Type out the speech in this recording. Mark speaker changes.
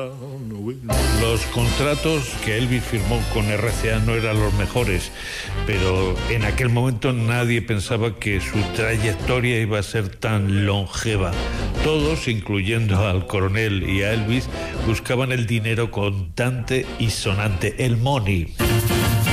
Speaker 1: Los contratos que Elvis firmó con RCA no eran los mejores, pero en aquel momento nadie pensaba que su trayectoria iba a ser tan longeva. Todos, incluyendo al coronel y a Elvis, buscaban el dinero contante y sonante, el money.